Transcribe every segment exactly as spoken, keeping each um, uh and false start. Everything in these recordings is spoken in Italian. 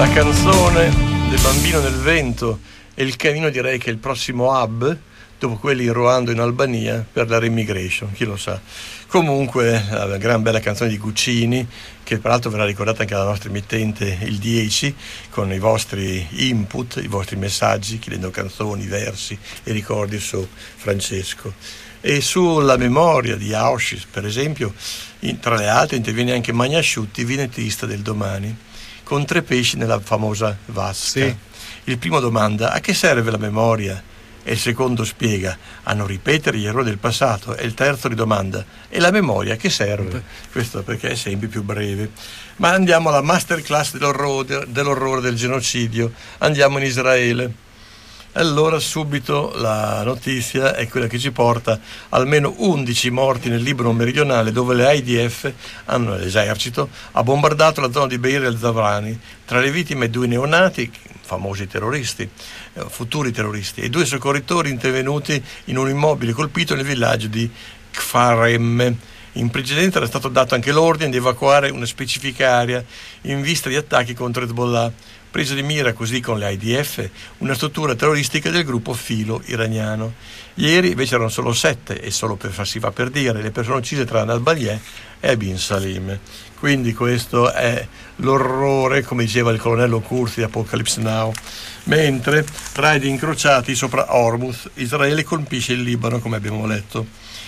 La canzone del Bambino nel vento e il canino direi che è il prossimo hub, dopo quelli in Ruanda e in Albania, per la remigration, chi lo sa. Comunque, la gran bella canzone di Guccini, che peraltro verrà ricordata anche dalla nostra emittente, il dieci, con i vostri input, i vostri messaggi, chiedendo canzoni, versi e ricordi su Francesco. E sulla memoria di Auschwitz, per esempio, in, tra le altre interviene anche Magnasciutti, vinettista del Domani, con tre pesci nella famosa vasca. Sì. Il primo domanda: a che serve la memoria? E il secondo spiega: a non ripetere gli errori del passato. E il terzo ridomanda: e la memoria a che serve? Questo perché è sempre più breve. Ma andiamo alla masterclass dell'orrore, dell'orrore del genocidio. Andiamo in Israele. Allora subito la notizia è quella che ci porta almeno undici morti nel Libano meridionale, dove le I D F, hanno, l'esercito, ha bombardato la zona di Beir el-Zavrani. Tra le vittime due neonati, famosi terroristi, eh, futuri terroristi, e due soccorritori intervenuti in un immobile colpito nel villaggio di Kfarem. In precedenza era stato dato anche l'ordine di evacuare una specifica area in vista di attacchi contro Hezbollah, presa di mira così con le I D F, una struttura terroristica del gruppo filo iraniano. Ieri invece erano solo sette, e solo per farsi va per dire, le persone uccise tra Nabalbalieh e Bin Salim. Quindi questo è l'orrore, come diceva il colonnello Curzi di Apocalypse Now. Mentre raid incrociati sopra Hormuz, Israele colpisce il Libano, come abbiamo letto.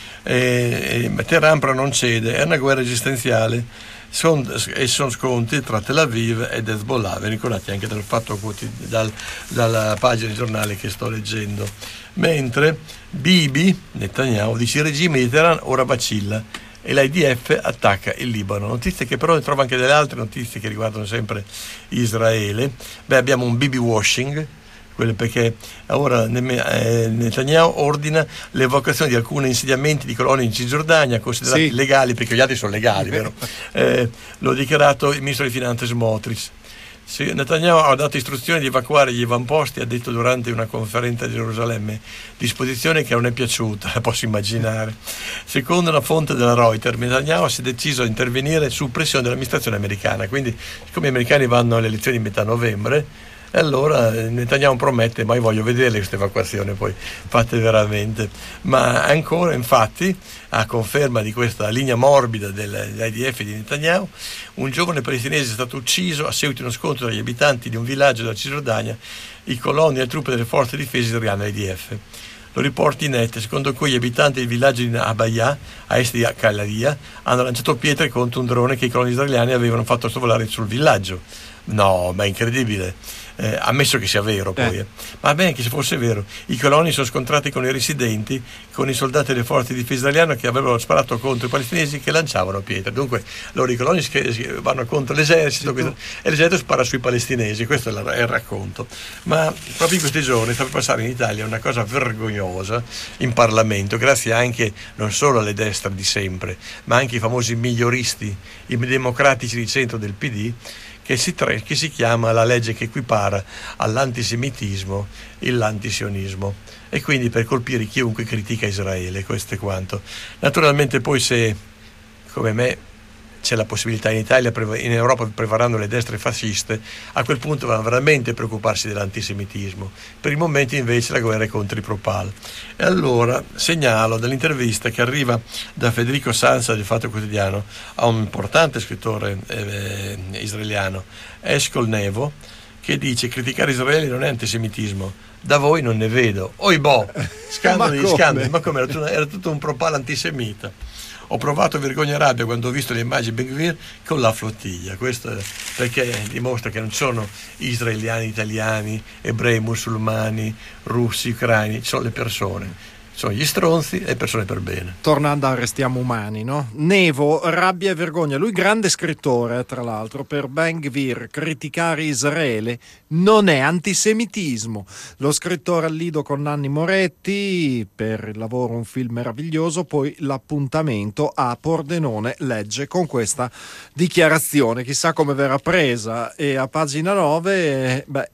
E, e Teheran però non cede, è una guerra esistenziale. Son, e sono scontri tra Tel Aviv ed Hezbollah, vi ricordate anche dal fatto dal, dalla pagina di giornale che sto leggendo. Mentre Bibi Netanyahu dice: il regime di Teheran ora vacilla e l'I D F attacca il Libano. Notizie che però trova anche delle altre notizie che riguardano sempre Israele. Beh, abbiamo un Bibi washing, quello perché ora Netanyahu ordina l'evacuazione di alcuni insediamenti di colonie in Cisgiordania considerati sì. legali, perché gli altri sono legali, vero? Eh, l'ha dichiarato il ministro di Finanze Smotrich. Sì, Netanyahu ha dato istruzioni di evacuare gli avamposti, ha detto durante una conferenza di Gerusalemme, disposizione che non è piaciuta, la posso immaginare. Secondo una fonte della Reuters, Netanyahu si è deciso a intervenire su pressione dell'amministrazione americana, quindi siccome gli americani vanno alle elezioni di metà novembre, e allora Netanyahu promette: ma io voglio vedere queste evacuazioni poi fatte veramente. Ma ancora, infatti, a conferma di questa linea morbida dell'I D F di Netanyahu, un giovane palestinese è stato ucciso a seguito di uno scontro tra gli abitanti di un villaggio della Cisgiordania, i coloni e le truppe delle forze di difesa israeliane I D F. Lo riporti net, secondo cui gli abitanti del villaggio di Abaya, a est di Kaladia, hanno lanciato pietre contro un drone che i coloni israeliani avevano fatto sorvolare sul villaggio. No, ma è incredibile. Eh, ammesso che sia vero poi, eh. Eh. ma bene che se fosse vero, i coloni sono scontrati con i residenti, con i soldati delle forze di difesa israeliane che avevano sparato contro i palestinesi che lanciavano pietre. Dunque loro i coloni vanno contro l'esercito, sì, questo, e l'esercito spara sui palestinesi. Questo è, la, è il racconto. Ma proprio in questi giorni sta per passare in Italia una cosa vergognosa in Parlamento, grazie anche non solo alle destre di sempre, ma anche ai famosi miglioristi, i democratici di centro del P D, Che si, tre, che si chiama la legge che equipara all'antisemitismo l'antisionismo, e quindi per colpire chiunque critica Israele. Questo è quanto. Naturalmente poi, se come me c'è la possibilità in Italia, in Europa prevarranno le destre fasciste, a quel punto vanno veramente a preoccuparsi dell'antisemitismo. Per il momento invece la guerra è contro i Propal. E allora segnalo dell'intervista che arriva da Federico Sansa del Fatto Quotidiano a un importante scrittore eh, israeliano, Eshkol Nevo, che dice: criticare Israele non è antisemitismo, da voi non ne vedo. Oibò, scandali di scandali, ma come era tutto, era tutto un Propal antisemita. Ho provato vergogna e rabbia quando ho visto le immagini di Ben Gvir con la flottiglia. Questo è perché dimostra che non sono israeliani, italiani, ebrei, musulmani, russi, ucraini, sono le persone. Sono gli stronzi e persone per bene. Tornando a Restiamo Umani, no? Nevo, rabbia e vergogna. Lui grande scrittore, tra l'altro. Per Ben Gvir criticare Israele non è antisemitismo. Lo scrittore al Lido con Nanni Moretti, per il lavoro un film meraviglioso. Poi l'appuntamento a Pordenone legge con questa dichiarazione. Chissà come verrà presa. E a pagina nove, beh,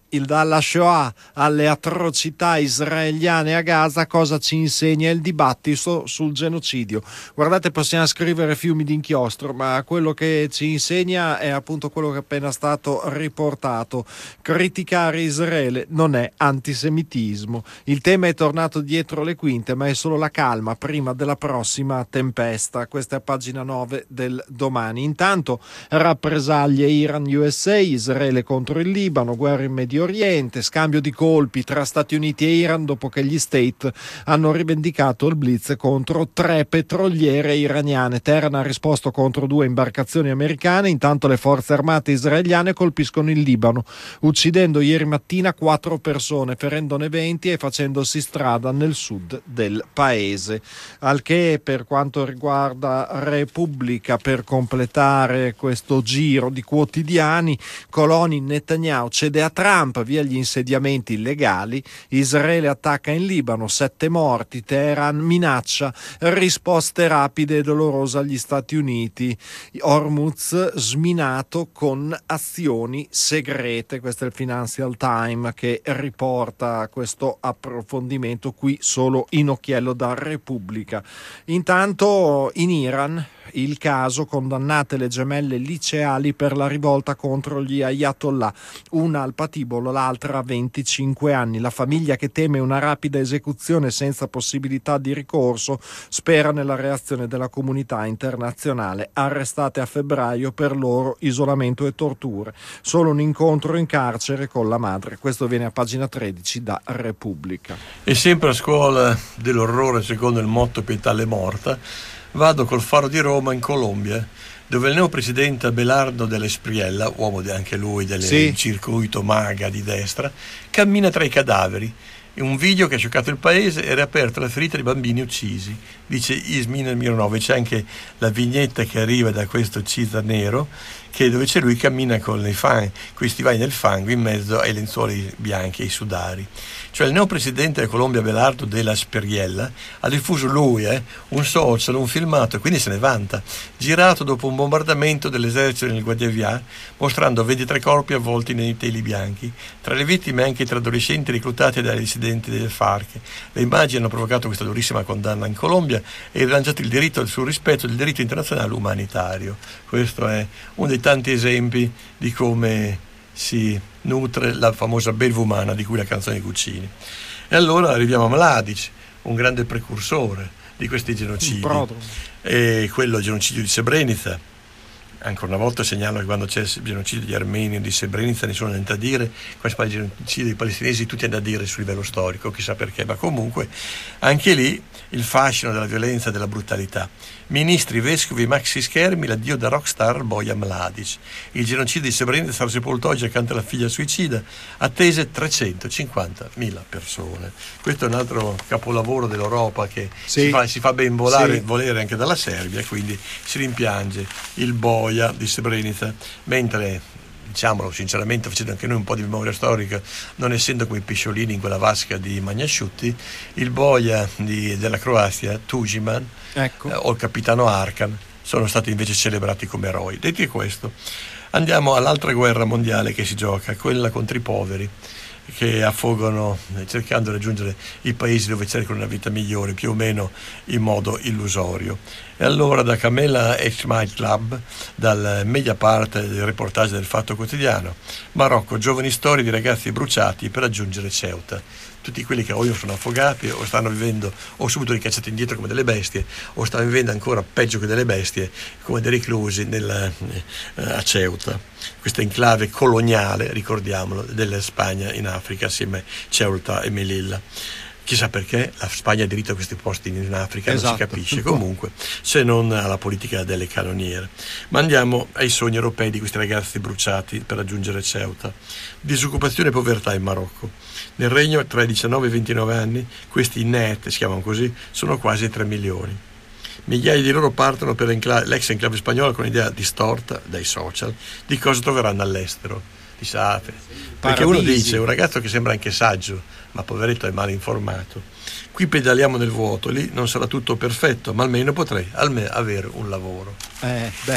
il, dalla Shoah alle atrocità israeliane a Gaza, cosa ci insegna il dibattito sul genocidio? Guardate, possiamo scrivere fiumi di inchiostro, ma quello che ci insegna è appunto quello che è appena stato riportato. Criticare Israele non è antisemitismo. Il tema è tornato dietro le quinte, ma è solo la calma prima della prossima tempesta. Questa è a pagina nove del Domani. Intanto rappresaglie Iran-U S A, Israele contro il Libano, guerra in Medio Oriente, scambio di colpi tra Stati Uniti e Iran dopo che gli State hanno rivendicato il blitz contro tre petroliere iraniane. Teheran ha risposto contro due imbarcazioni americane. Intanto le forze armate israeliane colpiscono il Libano, uccidendo ieri mattina quattro persone, ferendone venti e facendosi strada nel sud del paese. Al che, per quanto riguarda Repubblica, per completare questo giro di quotidiani, Coloni: Netanyahu cede a Trump, via gli insediamenti illegali, Israele attacca in Libano, sette morti, Teheran minaccia risposte rapide e dolorose agli Stati Uniti, Hormuz sminato con azioni segrete. Questo è il Financial Times che riporta questo approfondimento qui solo in occhiello da Repubblica. Intanto in Iran il caso, condannate le gemelle liceali per la rivolta contro gli ayatollah, una al patibolo, l'altra a venticinque anni. La famiglia, che teme una rapida esecuzione senza possibilità di ricorso, spera nella reazione della comunità internazionale. Arrestate a febbraio per loro isolamento e torture, solo un incontro in carcere con la madre. Questo viene a pagina tredici da Repubblica. E sempre a scuola dell'orrore, secondo il motto pietà alle morta, vado col Faro di Roma in Colombia, dove il neopresidente Abelardo della Espriella, uomo anche lui del sì. circuito MAGA di destra, cammina tra i cadaveri. Un video che ha scioccato il paese e riaperto la ferita di bambini uccisi, dice Ismin Mironov. C'è anche la vignetta che arriva da questo Cisa nero, che dove c'è lui cammina con i fang, questi vai nel fango in mezzo ai lenzuoli bianchi, ai sudari. Cioè il neopresidente del Colombia Abelardo della Speriella ha diffuso lui eh, un social, un filmato, e quindi se ne vanta, girato dopo un bombardamento dell'esercito nel Guadalquivir, mostrando ventitré corpi avvolti nei teli bianchi, tra le vittime anche tre adolescenti reclutati dai dissidenti del FARC. Le immagini hanno provocato questa durissima condanna in Colombia e rilanciato il diritto sul rispetto del diritto internazionale umanitario. Questo è uno dei tanti esempi di come si nutre la famosa belva umana di cui la canzone di Guccini. E allora arriviamo a Mladic, un grande precursore di questi genocidi, e quello genocidio di Srebrenica. Ancora una volta segnalo che quando c'è il genocidio degli armeni di Srebrenica nessuno ha da dire, quando il genocidio dei palestinesi tutti hanno da dire sul livello storico, chissà perché, ma comunque anche lì il fascino della violenza e della brutalità. Ministri, vescovi, maxi schermi, l'addio da rockstar Bojan Mladic. Il genocidio di Srebrenica sarà sepolto oggi accanto alla figlia suicida, attese trecentocinquantamila persone. Questo è un altro capolavoro dell'Europa che sì. si, fa, si fa ben volare, sì. volere anche dalla Serbia, quindi si rimpiange il boia di Srebrenica, mentre, diciamolo sinceramente, facendo anche noi un po' di memoria storica, non essendo come i pesciolini in quella vasca di Magnasciutti, il boia di, della Croazia, Tuđman, ecco. eh, o il capitano Arkan sono stati invece celebrati come eroi. Detto questo, andiamo all'altra guerra mondiale che si gioca, quella contro i poveri che affogano cercando di raggiungere i paesi dove cercano una vita migliore, più o meno in modo illusorio. E allora da Camella Esmail Club, dal Mediapart del reportage del Fatto Quotidiano: Marocco, giovani storie di ragazzi bruciati per raggiungere Ceuta. Tutti quelli che o sono affogati o stanno vivendo o subito ricacciati indietro come delle bestie o stanno vivendo ancora peggio che delle bestie come dei reclusi nella, eh, a Ceuta, questa enclave coloniale, ricordiamolo, della Spagna in Africa assieme a Ceuta e Melilla. Chissà perché la Spagna ha diritto a questi posti in Africa, esatto. Non si capisce comunque, se non alla politica delle canoniere. Ma andiamo ai sogni europei di questi ragazzi bruciati per raggiungere Ceuta. Disoccupazione e povertà in Marocco. Nel regno tra i diciannove e i ventinove anni, questi net, si chiamano così, sono quasi tre milioni. Migliaia di loro partono per l'ex enclave spagnola con un'idea distorta dai social di cosa troveranno all'estero. Pensate, perché uno dice, un ragazzo che sembra anche saggio, ma poveretto è male informato. Qui pedaliamo nel vuoto, lì non sarà tutto perfetto, ma almeno potrei almeno avere un lavoro. Eh, beh,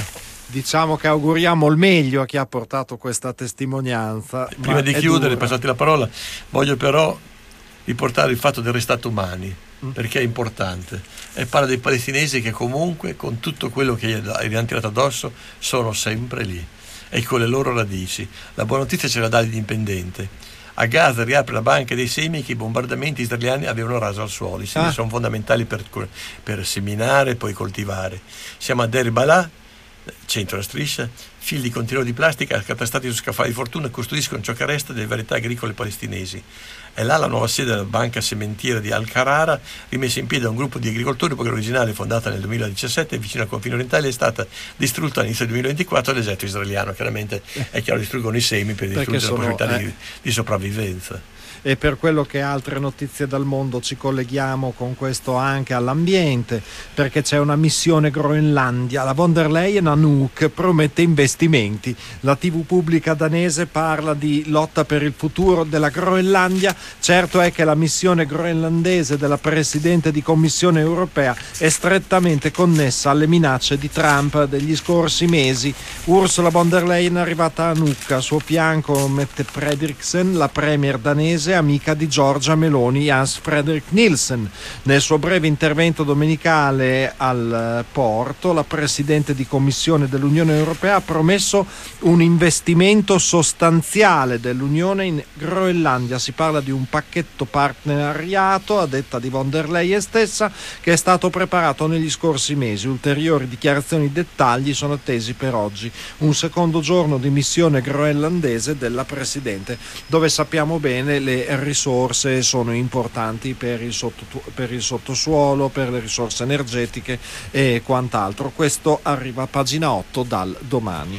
Diciamo che auguriamo il meglio a chi ha portato questa testimonianza. Prima di chiudere, passate la parola, voglio però riportare il fatto del restato umani, mm. perché è importante. E parla dei palestinesi che comunque, con tutto quello che gli hanno tirato addosso, sono sempre lì e con le loro radici. La buona notizia ce la dà l'Indipendente. A Gaza riapre la banca dei semi che i bombardamenti israeliani avevano raso al suolo. I semi ah. sono fondamentali per, per seminare e poi coltivare. Siamo a Deir Balah, centro della striscia. Fili di contenitore di plastica accatastati su scaffali di fortuna custodiscono ciò che resta delle varietà agricole palestinesi. È là la nuova sede della banca sementiera di Al-Qarara, rimessa in piedi da un gruppo di agricoltori, poiché l'originale, fondata nel duemiladiciassette vicino al confine orientale, è stata distrutta all'inizio del duemilaventiquattro dall'esercito israeliano. Chiaramente è chiaro, distruggono i semi per distruggere sono, la possibilità eh. di, di sopravvivenza. E per quello che altre notizie dal mondo ci colleghiamo con questo anche all'ambiente, perché c'è una missione Groenlandia. La von der Leyen a Nuuk promette investimenti. La tivù pubblica danese parla di lotta per il futuro della Groenlandia. Certo è che la missione groenlandese della Presidente di Commissione europea è strettamente connessa alle minacce di Trump degli scorsi mesi. Ursula von der Leyen è arrivata a Nuuk, a suo fianco Mette Frederiksen, la premier danese, amica di Giorgia Meloni, Hans Frederik Nielsen. Nel suo breve intervento domenicale al porto, la Presidente di Commissione dell'Unione Europea ha promesso un investimento sostanziale dell'Unione in Groenlandia. Si parla di un pacchetto partenariato, a detta di von der Leyen stessa, che è stato preparato negli scorsi mesi. Ulteriori dichiarazioni e dettagli sono attesi per oggi. Un secondo giorno di missione groenlandese della Presidente, dove sappiamo bene le risorse sono importanti per il, sotto, per il sottosuolo, per le risorse energetiche e quant'altro. Questo arriva a pagina otto dal Domani.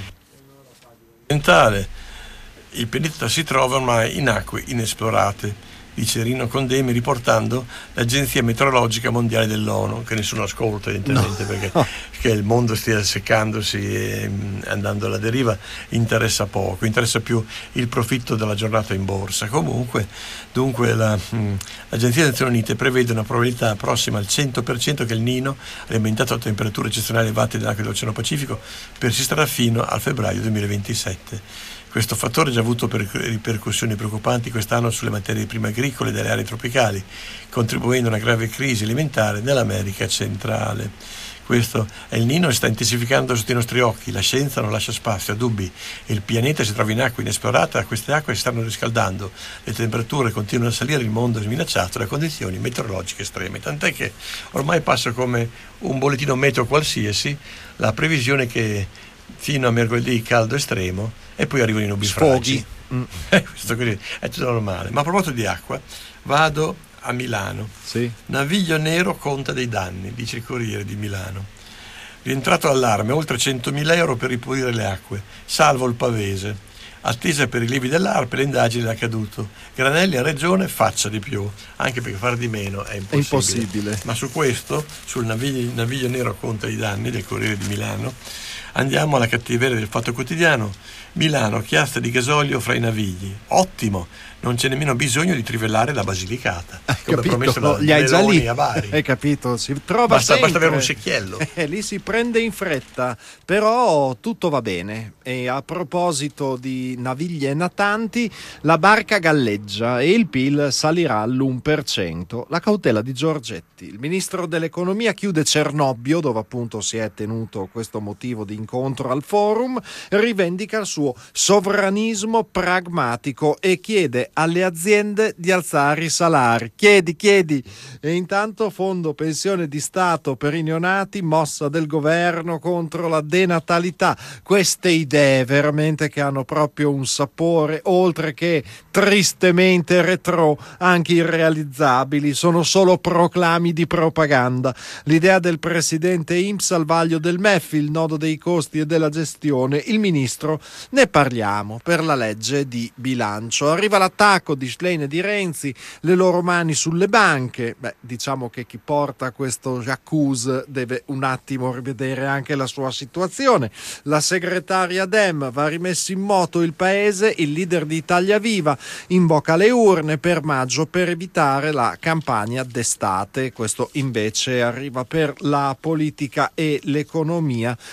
Il pianeta si trova ormai in acque inesplorate, dice Rino Condemi, riportando l'Agenzia Meteorologica Mondiale dell'ONU, che nessuno ascolta evidentemente, no. perché che il mondo stia seccandosi e andando alla deriva interessa poco, interessa più il profitto della giornata in borsa. Comunque, dunque la, l'Agenzia delle Nazioni Unite prevede una probabilità prossima al cento per cento che il Nino, alimentato a temperature eccezionali elevate delle acque dell'Oceano Pacifico, persisterà fino al febbraio duemilaventisette. Questo fattore ha già avuto per ripercussioni preoccupanti quest'anno sulle materie prime agricole delle aree tropicali, contribuendo a una grave crisi alimentare nell'America centrale. Questo è il Nino e sta intensificando sotto i nostri occhi. La scienza non lascia spazio a dubbi. Il pianeta si trova in acque inesplorate, a queste acque si stanno riscaldando, le temperature continuano a salire, il mondo è minacciato da condizioni meteorologiche estreme. Tant'è che ormai passa come un bollettino meteo qualsiasi la previsione che fino a mercoledì caldo estremo e poi arrivano i nubifragi. Mm. Questo così è tutto normale. Ma a proposito di acqua, vado a Milano. Sì. Naviglio nero conta dei danni, dice il Corriere di Milano. Rientrato all'allarme, oltre centomila euro per ripulire le acque, salvo il Pavese. Attesa per i rilievi dell'Arpe, le indagini dell'accaduto. Granelli a Regione, faccia di più, anche perché fare di meno è impossibile. È impossibile. Ma su questo, sul naviglio, naviglio nero conta i danni del Corriere di Milano, andiamo alla cattiveria del Fatto Quotidiano. Milano, chiasse di gasolio fra i navigli. Ottimo, non c'è nemmeno bisogno di trivellare la Basilicata. Come promesso la Gli hai già lì. A Bari. Hai capito? Si trova basta, sempre. Basta avere un secchiello. Eh, lì si prende in fretta, però tutto va bene. E a proposito di naviglie natanti, la barca galleggia e il P I L salirà all'uno per cento. La cautela di Giorgetti. Il ministro dell'economia chiude Cernobbio, dove appunto si è tenuto questo motivo di incontro al forum, rivendica il suo sovranismo pragmatico e chiede alle aziende di alzare i salari. Chiedi, chiedi. E intanto Fondo Pensione di Stato per i neonati, mossa del governo contro la denatalità. Queste idee veramente che hanno proprio un sapore, oltre che tristemente retro, anche irrealizzabili, sono solo proclami di propaganda. L'idea del presidente I N P S al vaglio del M E F, il nodo dei costi e della gestione, il ministro ne parliamo per la legge di bilancio. Arriva l'attacco di Schlein e di Renzi, le loro mani sulle banche. Beh, diciamo che chi porta questo accuse deve un attimo rivedere anche la sua situazione. La segretaria Dem va rimesso in moto il paese, il leader di Italia Viva invoca le urne per maggio per evitare la campagna d'estate. Questo invece arriva per la politica e l'economia da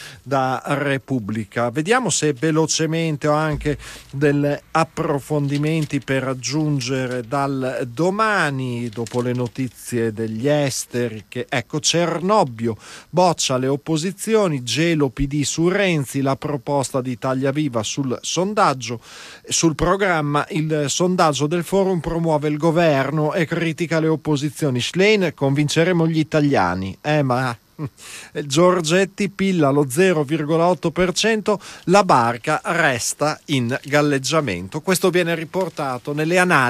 la Repubblica. Vediamo se velocemente ho anche degli approfondimenti per aggiungere dal Domani, dopo le notizie degli esteri, che ecco, Cernobbio boccia le opposizioni, gelo P D su Renzi, la proposta di Italia Viva sul sondaggio, sul programma, il sondaggio del Forum promuove il governo e critica le opposizioni. Schlein, convinceremo gli italiani. Eh ma Giorgetti pilla lo zero virgola otto per cento, la barca resta in galleggiamento. Questo viene riportato nelle analisi